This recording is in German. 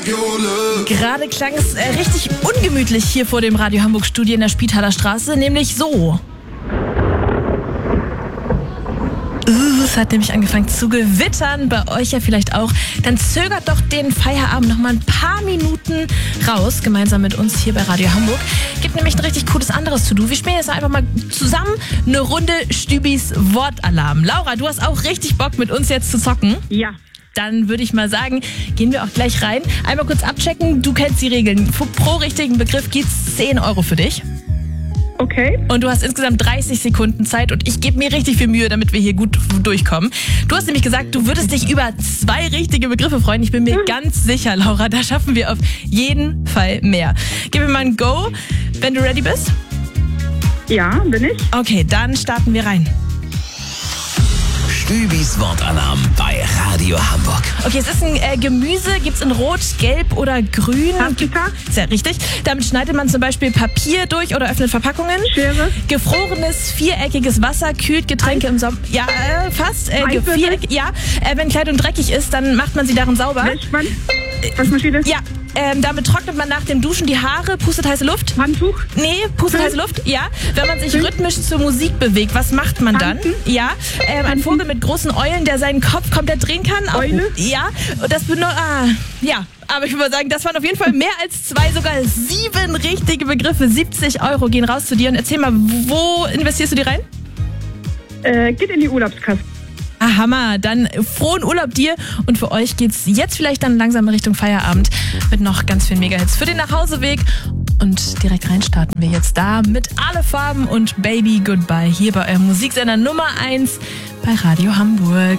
Gerade klang es richtig ungemütlich hier vor dem Radio Hamburg Studio in der Spitaler Straße, nämlich so. Es hat nämlich angefangen zu gewittern, bei euch ja vielleicht auch. Dann zögert doch den Feierabend noch mal ein paar Minuten raus, gemeinsam mit uns hier bei Radio Hamburg. Gibt nämlich ein richtig cooles anderes To-Do. Wir spielen jetzt einfach mal zusammen eine Runde Stübis Wortalarm. Laura, du hast auch richtig Bock, mit uns jetzt zu zocken? Ja. Dann würde ich mal sagen, gehen wir auch gleich rein. Einmal kurz abchecken, du kennst die Regeln. Pro richtigen Begriff gibt's 10 Euro für dich. Okay. Und du hast insgesamt 30 Sekunden Zeit und ich gebe mir richtig viel Mühe, damit wir hier gut durchkommen. Du hast nämlich gesagt, du würdest dich über 2 richtige Begriffe freuen. Ich bin mir ganz sicher, Laura, da schaffen wir auf jeden Fall mehr. Gib mir mal ein Go, wenn du ready bist. Ja, bin ich. Okay, dann starten wir rein. Stübis Wortalarm bei Radio Hamburg. Okay, es ist ein Gemüse, gibt's in Rot, Gelb oder Grün. Paprika. Sehr richtig. Damit schneidet man zum Beispiel Papier durch oder öffnet Verpackungen. Schere. Gefrorenes, viereckiges Wasser kühlt Getränke im Sommer. Ja, fast. Viereck, ja. Wenn Kleidung dreckig ist, dann macht man sie darin sauber. Wäschmann. Waschmaschine. Ja. Damit trocknet man nach dem Duschen die Haare, pustet heiße Luft. Handtuch. Nee, pustet heiße Luft, ja. Wenn man sich rhythmisch zur Musik bewegt, was macht man dann? Ja. Ein Vogel mit großen Eulen, der seinen Kopf komplett drehen kann. Eule? Ja. Und das ja. Aber ich würde sagen, das waren auf jeden Fall mehr als 2, sogar 7 richtige Begriffe. 70 Euro gehen raus zu dir. Und erzähl mal, wo investierst du die rein? Geht in die Urlaubskasse. Ah, Hammer. Dann frohen Urlaub dir. Und für euch geht's jetzt vielleicht dann langsam in Richtung Feierabend mit noch ganz vielen Megahits für den Nachhauseweg. Und direkt rein starten wir jetzt da mit Alle Farben und Baby Goodbye hier bei eurem Musiksender Nummer 1 bei Radio Hamburg.